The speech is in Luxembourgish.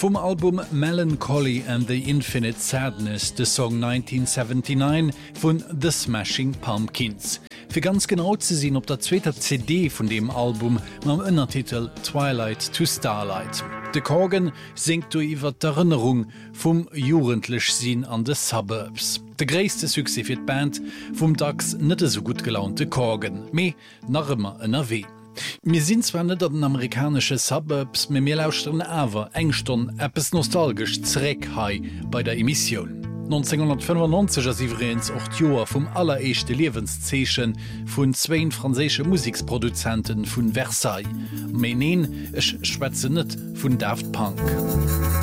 Vom Album Melancholy and the Infinite Sadness, de Song 1979 vun The Smashing Pumpkins. Für ganz genau zu sehen, op der zweiter CD von dem Album mam Untertitel Twilight to Starlight. De Corgan singt du iwwer d'Erinnerung vum jugendlich Sinn an de Suburbs. De gréste Suse fir d Band vum Dacks nette so gut gelaunte Corgan, méi nach immer NRW. Mir sinn zwar net dat den amerikanische Suburbs me mir lauschten awer engston Appes nostalgisch zreck hai bei der Emission. 1995 as iwrens 8 Joer vum allerechte Lebenszeichen vun 2 franzésche Musikproduzenten vun Versailles. Menen ech schwätze net vun Daft Punk.